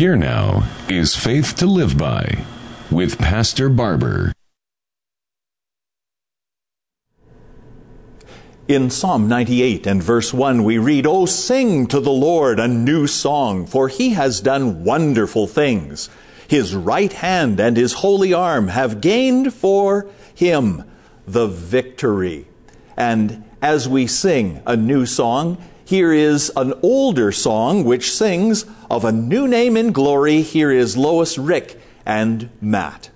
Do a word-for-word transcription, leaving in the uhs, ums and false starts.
Here now is Faith to Live By with Pastor Barber. In Psalm ninety-eight and verse one we read, "O sing to the Lord a new song, for he has done wonderful things. His right hand and his holy arm have gained for him the victory." And as we sing a new song, here is an older song which sings of a new name in glory. Here is Lois, Rick, and Matt.